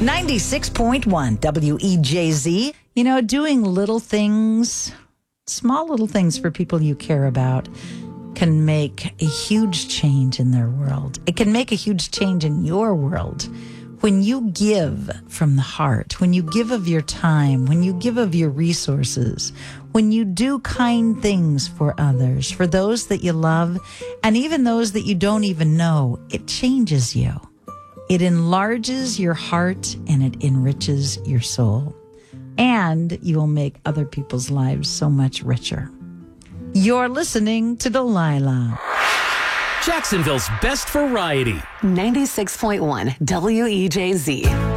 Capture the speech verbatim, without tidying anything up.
ninety-six point one W E J Z. You know, doing little things, small little things for people you care about can make a huge change in their world. It can make a huge change in your world. When you give from the heart, when you give of your time, when you give of your resources, when you do kind things for others, for those that you love, and even those that you don't even know, it changes you. It enlarges your heart and it enriches your soul. And you will make other people's lives so much richer. You're listening to Delilah. Jacksonville's best variety. ninety-six point one W E J Z.